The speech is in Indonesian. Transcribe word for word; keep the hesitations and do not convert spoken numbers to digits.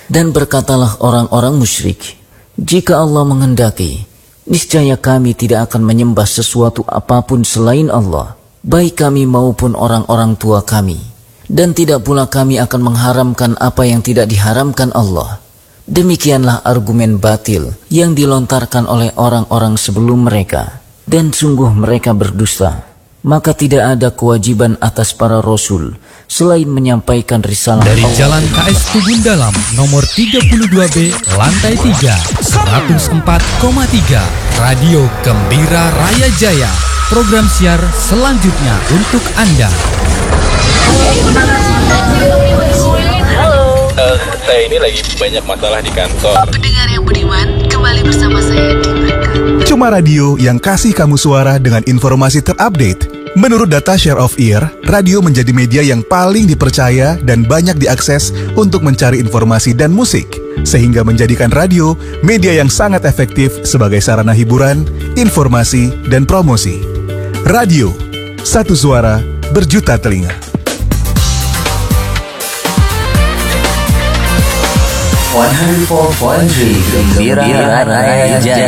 Dan berkatalah orang-orang musyrik, jika Allah menghendaki, niscaya kami tidak akan menyembah sesuatu apapun selain Allah, baik kami maupun orang-orang tua kami. Dan tidak pula kami akan mengharamkan apa yang tidak diharamkan Allah. Demikianlah argumen batil yang dilontarkan oleh orang-orang sebelum mereka. Dan sungguh mereka berdusta. Maka tidak ada kewajiban atas para rasul selain menyampaikan risalah dari Allah. Jalan K S Tubun Dalam nomor tiga puluh dua B lantai tiga seratus empat koma tiga Radio Gembira Raya Jaya. Program siar selanjutnya untuk Anda. Uh, saya ini lagi banyak masalah di kantor. Pendengar yang budiman, kembali bersama saya di Mereka. Cuma radio yang kasih kamu suara dengan informasi terupdate. Menurut data Share of Ear, radio menjadi media yang paling dipercaya dan banyak diakses untuk mencari informasi dan musik, sehingga menjadikan radio media yang sangat efektif sebagai sarana hiburan, informasi, dan promosi. Radio, satu suara, berjuta telinga. seratus empat koma tiga Gembira Raya Jaya.